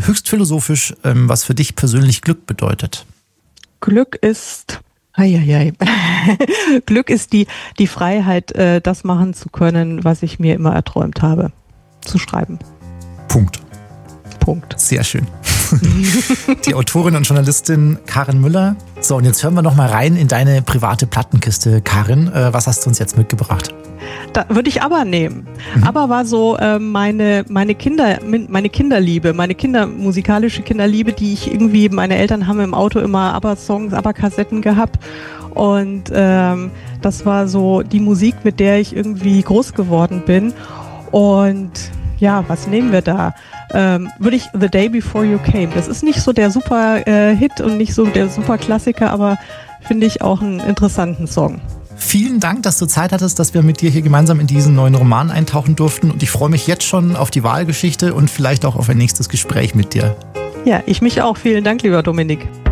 höchst philosophisch, was für dich persönlich Glück bedeutet. Glück ist... Glück ist die Freiheit, das machen zu können, was ich mir immer erträumt habe, zu schreiben. Punkt. Sehr schön. Die Autorin und Journalistin Karin Müller. So, und jetzt hören wir noch mal rein in deine private Plattenkiste, Karin. Was hast du uns jetzt mitgebracht? Da würde ich ABBA nehmen. ABBA war so meine Kinderliebe, musikalische Kinderliebe, die ich irgendwie, meine Eltern haben im Auto immer ABBA-Songs, ABBA-Kassetten gehabt. Und das war so die Musik, mit der ich irgendwie groß geworden bin. Und ja, was nehmen wir da? Würde ich The Day Before You Came. Das ist nicht so der super Hit und nicht so der super Klassiker, aber finde ich auch einen interessanten Song. Vielen Dank, dass du Zeit hattest, dass wir mit dir hier gemeinsam in diesen neuen Roman eintauchen durften. Und ich freue mich jetzt schon auf die Wahlgeschichte und vielleicht auch auf ein nächstes Gespräch mit dir. Ja, ich mich auch. Vielen Dank, lieber Dominik.